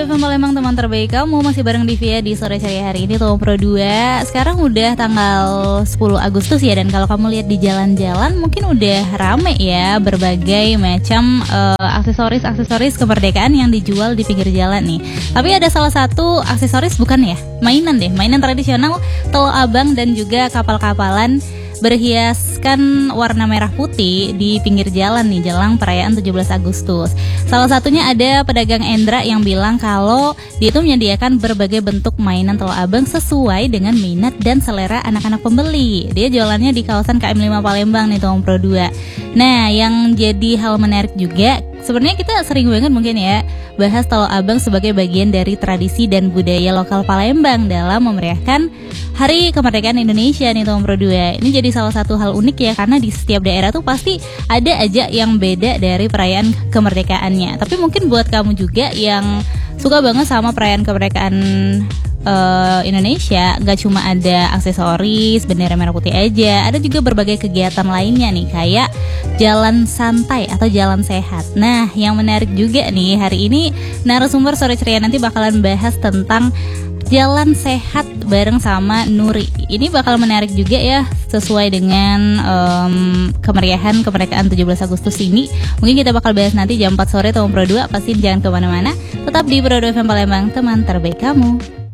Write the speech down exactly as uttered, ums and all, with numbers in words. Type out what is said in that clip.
F M Palembang, teman terbaik kamu. Masih bareng Divya di sore ceria hari ini, Tom Pro dua. Sekarang udah tanggal sepuluh Agustus ya. Dan kalau kamu lihat di jalan-jalan mungkin udah rame ya berbagai macam uh, aksesoris-aksesoris kemerdekaan yang dijual di pinggir jalan nih. Tapi ada salah satu aksesoris, bukan ya, mainan deh, mainan tradisional Tol Abang dan juga kapal-kapalan berhiaskan warna merah putih di pinggir jalan nih jelang perayaan tujuh belas Agustus. Salah satunya ada pedagang Endra yang bilang kalau dia itu menyediakan berbagai bentuk mainan Tol Abang sesuai dengan minat dan selera anak-anak pembeli. Dia jualannya di kawasan K M lima Palembang nih, Tom Pro dua. Nah, yang jadi hal menarik juga, sebenarnya kita sering banget mungkin ya bahas Tol Abang sebagai bagian dari tradisi dan budaya lokal Palembang dalam memeriahkan Hari Kemerdekaan Indonesia nih, Tom Pro dua. Ini jadi salah satu hal unik ya, karena di setiap daerah tuh pasti ada aja yang beda dari perayaan kemerdekaannya. Tapi mungkin buat kamu juga yang suka banget sama perayaan kemerdekaan uh, Indonesia, gak cuma ada aksesoris bendera merah putih aja, ada juga berbagai kegiatan lainnya nih, kayak jalan santai atau jalan sehat. Nah, yang menarik juga nih, hari ini narasumber sore ceria nanti bakalan bahas tentang jalan sehat bareng sama Nuri. Ini bakal menarik juga ya, sesuai dengan um, kemeriahan kemerdekaan tujuh belas Agustus ini. Mungkin kita bakal bahas nanti jam empat sore, Tom Pro dua. Pasti jangan kemana-mana, tetap di Pro dua F M Palembang, teman terbaik kamu.